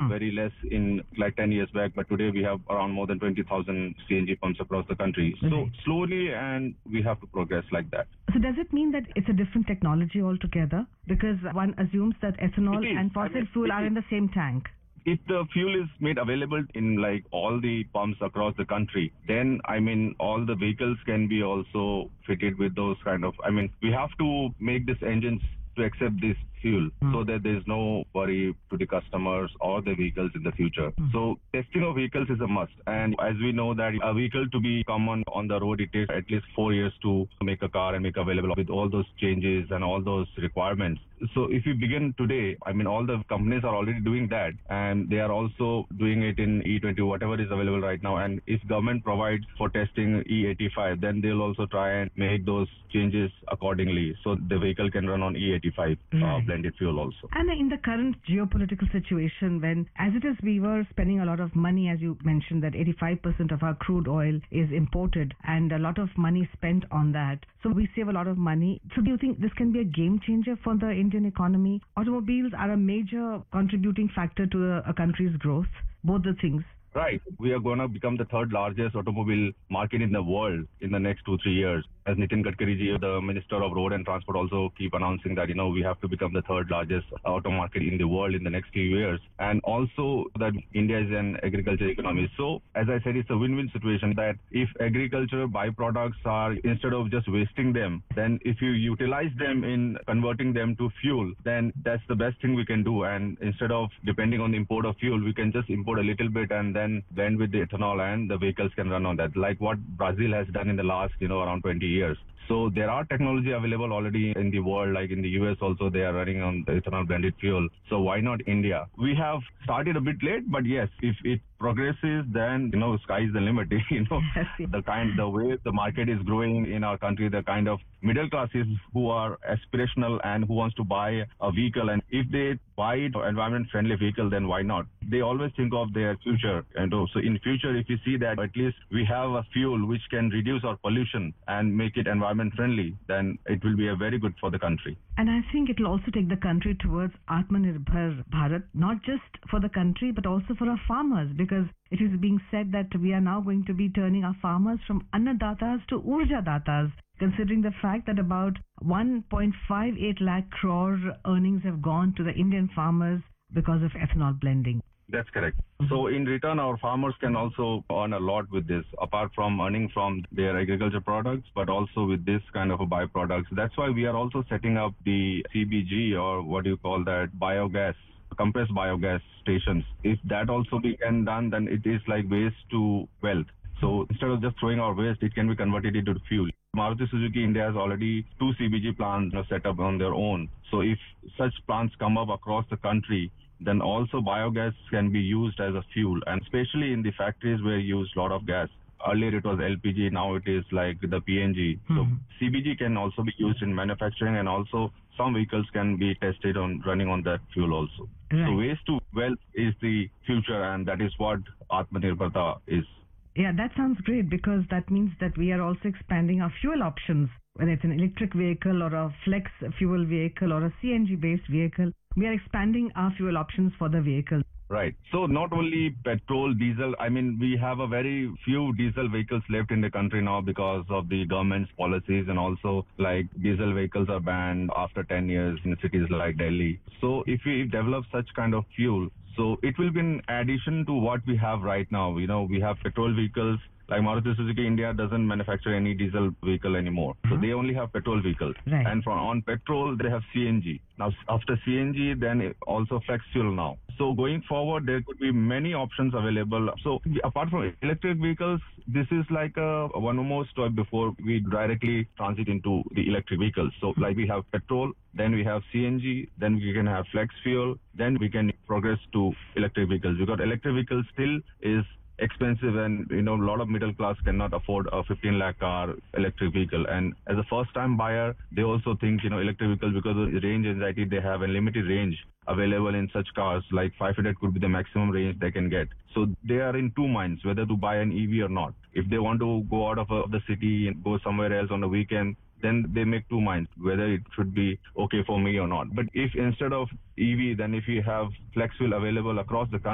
very less in like 10 years back, but today we have around more than 20,000 CNG pumps across the country. So slowly, and we have to progress like that. So does it mean that it's a different technology altogether? Because one assumes that ethanol and fossil fuel are in the same tank. If the fuel is made available in like all the pumps across the country, then all the vehicles can be also fitted with those kind of, we have to make these engines to accept this fuel so that there's no worry to the customers or the vehicles in the future. So testing of vehicles is a must. And as we know that a vehicle to be common on the road, it takes at least 4 years to make a car and make available with all those changes and all those requirements. So if we begin today, all the companies are already doing that, and they are also doing it in E20, whatever is available right now. And if government provides for testing E85, then they'll also try and make those changes accordingly so the vehicle can run on E85 blended fuel also. And in the current geopolitical situation, when as it is we were spending a lot of money, as you mentioned, that 85% of our crude oil is imported and a lot of money spent on that. So we save a lot of money. So do you think this can be a game changer for the Indian economy? Automobiles are a major contributing factor to a country's growth, both the things. Right. We are going to become the third largest automobile market in the world in the next 2-3 years. As Nitin Gadkari ji, the Minister of Road and Transport, also keep announcing that, we have to become the third largest auto market in the world in the next few years. And also that India is an agriculture economy. So, as I said, it's a win-win situation that if agriculture byproducts are, instead of just wasting them, then if you utilize them in converting them to fuel, then that's the best thing we can do. And instead of depending on the import of fuel, we can just import a little bit and then blend with the ethanol and the vehicles can run on that, like what Brazil has done in the last, around 20 years. So there are technology available already in the world, like in the US also they are running on the ethanol blended fuel. So why not India? We have started a bit late, but yes, if it progresses, then, sky is the limit. The way the market is growing in our country, the kind of middle classes who are aspirational and who wants to buy a vehicle, and if they buy an environment friendly vehicle, then why not? They always think of their future. And so in future, if you see that at least we have a fuel which can reduce our pollution and make it environment friendly, then it will be a very good for the country. And I think it will also take the country towards Atmanirbhar Bharat, not just for the country, but also for our farmers, because it is being said that we are now going to be turning our farmers from Annadatas to Urja Datas, considering the fact that about 1.58 lakh crore earnings have gone to the Indian farmers because of ethanol blending. That's correct. So in return, our farmers can also earn a lot with this, apart from earning from their agriculture products, but also with this kind of a byproducts. That's why we are also setting up the CBG, or what do you call that, biogas, compressed biogas stations. If that also can done, then it is like waste to wealth. So instead of just throwing our waste, it can be converted into fuel. Maruti Suzuki India has already 2 CBG plants set up on their own. So if such plants come up across the country, then also biogas can be used as a fuel, and especially in the factories where you use a lot of gas. Earlier it was LPG, now it is like the PNG. So CBG can also be used in manufacturing, and also some vehicles can be tested on running on that fuel also. Right. So waste to wealth is the future, and that is what Atmanirbharta is. Yeah, that sounds great, because that means that we are also expanding our fuel options, whether it's an electric vehicle or a flex fuel vehicle or a CNG based vehicle. We are expanding our fuel options for the vehicles. Right. So not only petrol, diesel, we have a very few diesel vehicles left in the country now because of the government's policies, and also like diesel vehicles are banned after 10 years in cities like Delhi. So if we develop such kind of fuel, so it will be in addition to what we have right now. We have petrol vehicles. Like Maruti Suzuki India doesn't manufacture any diesel vehicle anymore. So they only have petrol vehicles. Right. And on petrol, they have CNG. Now, after CNG, then also flex fuel now. So going forward, there could be many options available. So apart from electric vehicles, this is like one more step before we directly transit into the electric vehicles. So like we have petrol, then we have CNG, then we can have flex fuel, then we can progress to electric vehicles. Because electric vehicles still is expensive, and a lot of middle class cannot afford a 15 lakh car electric vehicle. And as a first time buyer, they also think electric vehicles, because of the range anxiety, they have a limited range available in such cars, like 500 could be the maximum range they can get. So they are in two minds whether to buy an EV or not. If they want to go out of the city and go somewhere else on the weekend, then they make two minds whether it should be okay for me or not. But if instead of EV, then if you have flex fuel available across the country,